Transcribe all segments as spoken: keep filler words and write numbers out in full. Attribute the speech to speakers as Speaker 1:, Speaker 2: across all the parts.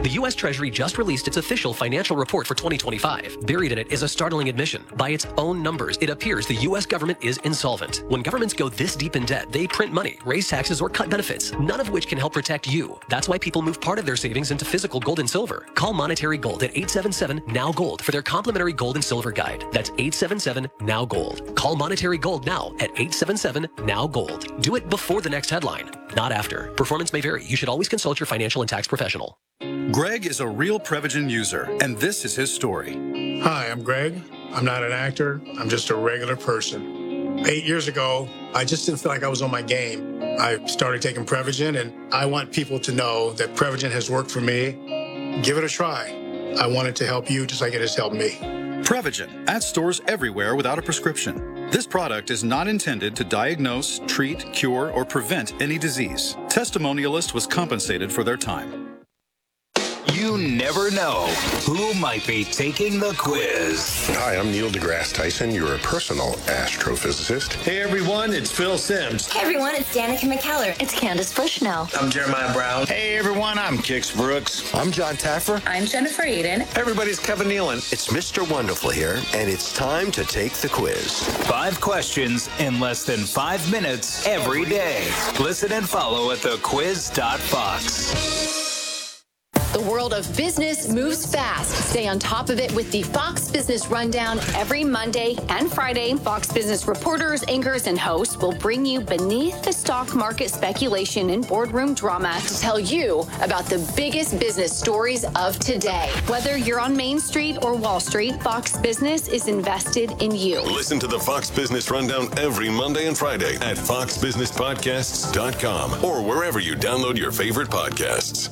Speaker 1: The U S Treasury just released its official financial report for twenty twenty-five. Buried in it is a startling admission. By its own numbers, it appears the U S government is insolvent. When governments go this deep in debt, they print money, raise taxes, or cut benefits, none of which can help protect you. That's why people move part of their savings into physical gold and silver. Call Monetary Gold at eight seven seven, N O W, GOLD for their complimentary gold and silver guide. That's eight seven seven, N O W, GOLD. Call Monetary Gold now at eight seven seven, N O W, GOLD. Do it before the next headline, not after. Performance may vary. You should always consult your financial and tax professional.
Speaker 2: Greg is a real Prevagen user, and this is his story.
Speaker 3: Hi, I'm Greg. I'm not an actor. I'm just a regular person. Eight years ago, I just didn't feel like I was on my game. I started taking Prevagen, and I want people to know that Prevagen has worked for me. Give it a try. I want it to help you just like it has helped me.
Speaker 2: Prevagen, at stores everywhere without a prescription. This product is not intended to diagnose, treat, cure, or prevent any disease. Testimonialist was compensated for their time.
Speaker 4: You never know who might be taking the quiz.
Speaker 5: Hi, I'm Neil deGrasse Tyson, your personal astrophysicist.
Speaker 6: Hey everyone, it's Phil Simms.
Speaker 7: Hey everyone, it's Danica McKellar. It's Candace Bushnell.
Speaker 6: I'm Jeremiah Brown.
Speaker 8: Hey everyone, I'm Kix Brooks.
Speaker 9: I'm John Taffer.
Speaker 10: I'm Jennifer Eden.
Speaker 11: Everybody's Kevin Nealon.
Speaker 12: It's Mister Wonderful here, and it's time to take the quiz.
Speaker 4: Five questions in less than five minutes every day. Listen and follow at the quiz dot fox.
Speaker 13: The world of business moves fast. Stay on top of it with the Fox Business Rundown every Monday and Friday. Fox Business reporters, anchors, and hosts will bring you beneath the stock market speculation and boardroom drama to tell you about the biggest business stories of today. Whether you're on Main Street or Wall Street, Fox Business is invested in you.
Speaker 14: Listen to the Fox Business Rundown every Monday and Friday at fox business podcasts dot com or wherever you download your favorite podcasts.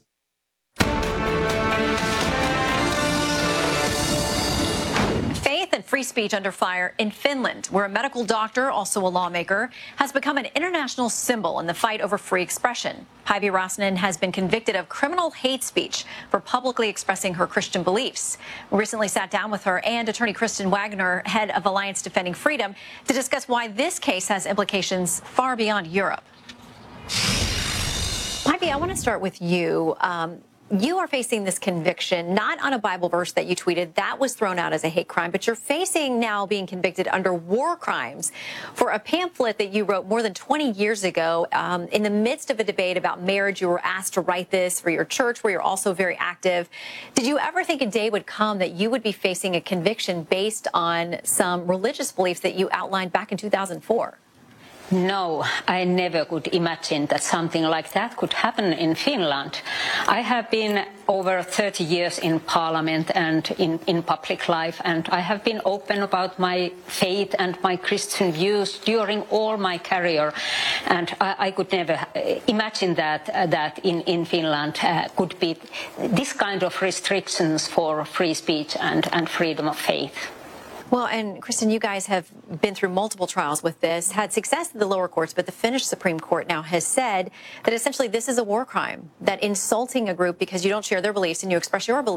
Speaker 15: Free speech under fire in Finland, where a medical doctor, also a lawmaker, has become an international symbol in the fight over free expression. Päivi Räsänen has been convicted of criminal hate speech for publicly expressing her Christian beliefs. We recently sat down with her and attorney Kristen Wagner, head of Alliance Defending Freedom, to discuss why this case has implications far beyond Europe. Päivi, I want to start with you. Um, You are facing this conviction, not on a Bible verse that you tweeted. That was thrown out as a hate crime, but you're facing now being convicted under war crimes for a pamphlet that you wrote more than twenty years ago. Um, in the midst of a debate about marriage, you were asked to write this for your church, where you're also very active. Did you ever think a day would come that you would be facing a conviction based on some religious beliefs that you outlined back in two thousand four?
Speaker 10: No, I never could imagine that something like that could happen in Finland. I have been over thirty years in parliament and in, in public life, and I have been open about my faith and my Christian views during all my career. And I, I could never imagine that uh, that in, in Finland uh, could be this kind of restrictions for free speech and, and freedom of faith.
Speaker 15: Well, and Kristen, you guys have been through multiple trials with this, had success in the lower courts, but the Finnish Supreme Court now has said that essentially this is a war crime, that insulting a group because you don't share their beliefs and you express your beliefs